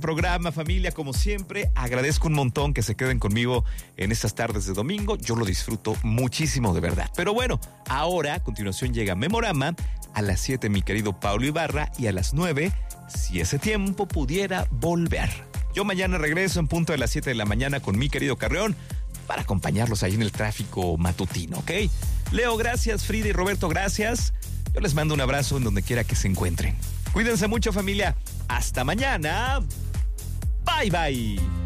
Programa, familia, como siempre, agradezco un montón que se queden conmigo en estas tardes de domingo. Yo lo disfruto muchísimo, de verdad. Pero bueno, ahora, a continuación llega Memorama. A las 7, mi querido Paulo Ibarra. Y a las 9, si ese tiempo pudiera volver. Yo mañana regreso en punto de las 7 de la mañana con mi querido Carreón para acompañarlos ahí en el tráfico matutino, ¿ok? Leo, gracias. Frida y Roberto, gracias. Yo les mando un abrazo en donde quiera que se encuentren. Cuídense mucho, familia. Hasta mañana. Bye, bye.